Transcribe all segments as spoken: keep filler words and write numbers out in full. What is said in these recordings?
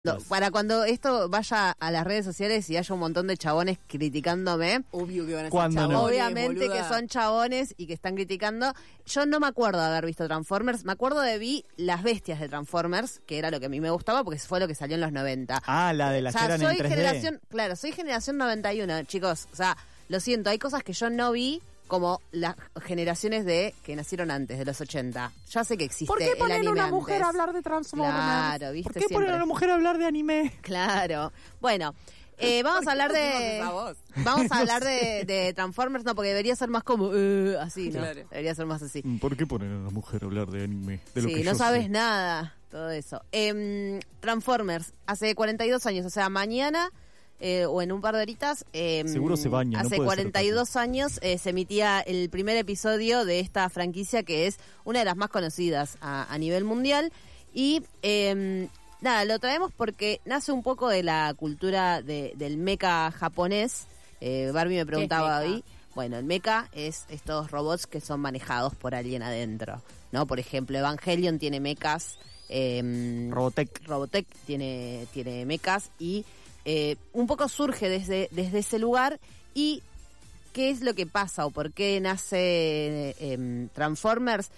No, para cuando esto vaya a las redes sociales y haya un montón de chabones criticándome, obvio que van a ser ¿Cuándo no? chabones, obviamente boluda. que son chabones y que están criticando. Yo no me acuerdo de haber visto Transformers, me acuerdo de vi Las Bestias de Transformers, que era lo que a mí me gustaba porque fue lo que salió en los noventa. Ah, la de las O sea, que eran soy en tres D. generación, claro, soy generación noventa y uno, chicos. O sea, lo siento, hay cosas que yo no vi como las generaciones de que nacieron antes, de los ochenta. Ya sé que existe ¿Por qué el ponen anime una mujer antes. a hablar de Transformers? Claro, viste, ¿Por qué siempre. ponen a una mujer a hablar de anime? Claro. Bueno, eh, vamos a hablar de... Esa voz? Vamos a hablar de, de Transformers, no, porque debería ser más como... uh, así, ¿no? Claro. Debería ser más así. ¿Por qué ponen a una mujer a hablar de anime? De lo Sí, que no yo sabes sé? nada, todo eso. Em, Transformers, hace cuarenta y dos años, o sea, mañana... Eh, o en un par de horitas. Eh, Seguro se baña, no Hace puede ser cuarenta y dos años eh, se emitía el primer episodio de esta franquicia que es una de las más conocidas a, a nivel mundial. Y eh, nada, lo traemos porque nace un poco de la cultura de, del mecha japonés. Eh, Barbie me preguntaba mecha? hoy. Bueno, el mecha es estos robots que son manejados por alguien adentro, ¿no? Por ejemplo, Evangelion tiene mechas. Eh, Robotech. Robotech tiene, tiene mechas y eh, un poco surge desde, desde ese lugar. Y ¿qué es lo que pasa o por qué nace eh, Transformers?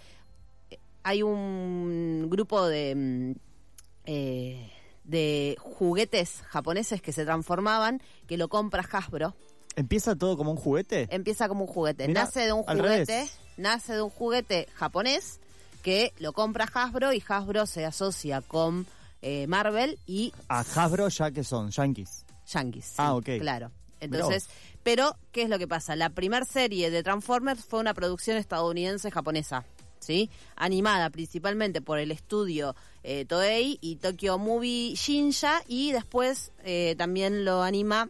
Hay un grupo de, mm, eh, de juguetes japoneses que se transformaban, que lo compra Hasbro. ¿Empieza todo como un juguete? Empieza como un juguete. Mirá, nace de un al juguete, revés. nace de un juguete japonés que lo compra Hasbro y Hasbro se asocia con eh, Marvel y A Hasbro ya que son, yankees. Yankees. sí, Ah, ok. Claro. Mirá Entonces, pero, ¿qué es lo que pasa? La primera serie de Transformers fue una producción estadounidense-japonesa, ¿sí? Animada principalmente por el estudio eh, Toei y Tokyo Movie Shinsha, y después eh, también lo anima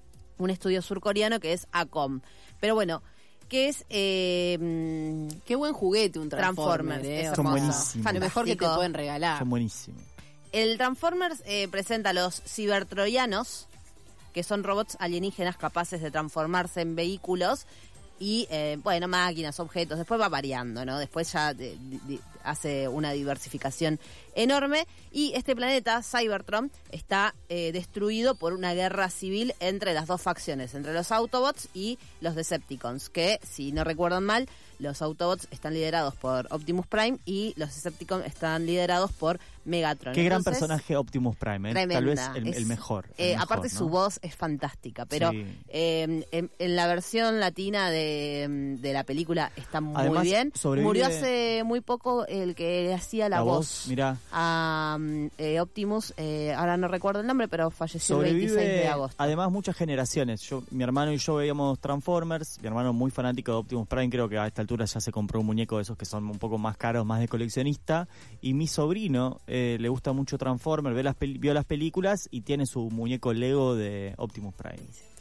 un estudio surcoreano que es Acom. Pero bueno, ¿qué es eh, mm, Qué buen juguete un Transformer, Transformers? eh. Es Son hermoso. buenísimos. Lo mejor que te Fantástico. pueden regalar. Son buenísimos. El Transformers eh, presenta a los cibertroyanos, que son robots alienígenas capaces de transformarse en vehículos y, eh, bueno, máquinas, objetos. Después va variando, ¿no? Después ya de- de- de- hace una diversificación enorme. Y este planeta, Cybertron, está eh, destruido por una guerra civil entre las dos facciones, entre los Autobots y los Decepticons, que, si no recuerdan mal, los Autobots están liderados por Optimus Prime y los Decepticons están liderados por Megatron. Qué gran Entonces, personaje Optimus Prime, ¿eh? Tremenda. Tal vez el, Es- el mejor. el eh, mejor, aparte ¿no? su voz es fantástica, pero Sí. eh, en, en la versión latina de, de la película está muy Además, bien. sobrevive- Murió hace muy poco el que le hacía la, La voz, voz, mirá. a mm, eh, Optimus, eh, ahora no recuerdo el nombre, pero falleció el veintiséis de Sobrevive, agosto. además, muchas generaciones. Yo, mi hermano y yo veíamos Transformers. Mi hermano muy fanático de Optimus Prime. Creo que a esta altura ya se compró un muñeco de esos que son un poco más caros, más de coleccionista. Y mi sobrino eh, le gusta mucho Transformers, ve las peli- vio las películas y tiene su muñeco Lego de Optimus Prime.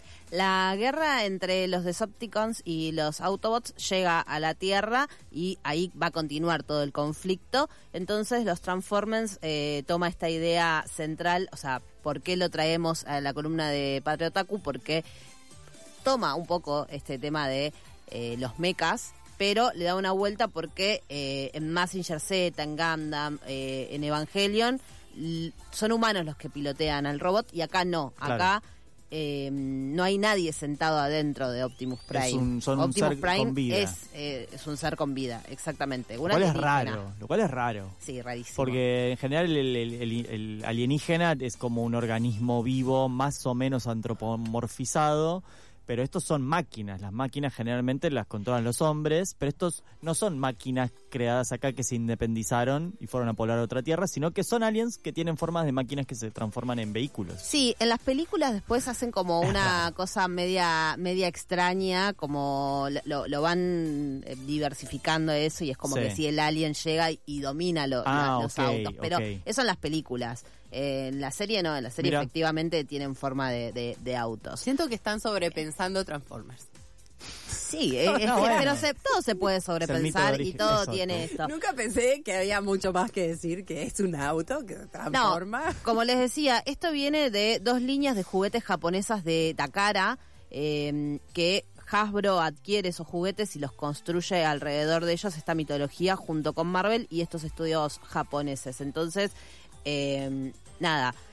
La guerra entre los Decepticons y los Autobots llega a la Tierra y ahí va a continuar todo el conflicto. Entonces los Transformers eh, toma esta idea central, o sea, ¿por qué lo traemos a la columna de Patria Otaku? Porque toma un poco este tema de eh, los mechas, pero le da una vuelta porque eh, en Mazinger Z, en Gundam, eh, en Evangelion, l- son humanos los que pilotean al robot y acá no, Claro. acá eh, no hay nadie sentado adentro de Optimus Prime. Es un- son un Optimus ser Prime con vida. Es, eh, es un ser con vida, exactamente. Lo Una cual es alienígena. raro, lo cual es raro. Sí, rarísimo. Porque en general el, el- el- el alienígena es como un organismo vivo más o menos antropomorfizado, pero estos son máquinas. Las máquinas generalmente las controlan los hombres, pero estos no son máquinas creadas acá que se independizaron y fueron a poblar otra tierra, sino que son aliens que tienen formas de máquinas que se transforman en vehículos. Sí, en las películas después hacen como una cosa media media extraña, como lo, lo van eh, diversificando eso y es como Sí. que si el alien llega y, y domina lo- Ah, la- los ok, autos. Pero ok. eso en las películas. Eh, en la serie no, en la serie Mira. efectivamente tienen forma de, de, de autos. Siento que están sobrepensando Transformers. Sí, eh, es que- No, bueno. pero se- todo se puede Es el mito de sobrepensar y origen, todo exacto. tiene esto. Nunca pensé que había mucho más que decir que es un auto que se transforma. No, como les decía, esto viene de dos líneas de juguetes japonesas de Takara, eh, que Hasbro adquiere esos juguetes y los construye alrededor de ellos, esta mitología junto con Marvel y estos estudios japoneses. Entonces, eh, nada,